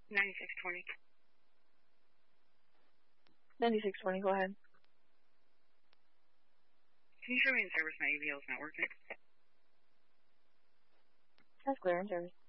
9620. 9620, go ahead. Can you show me in service? My AVL's not working. That's clear in service.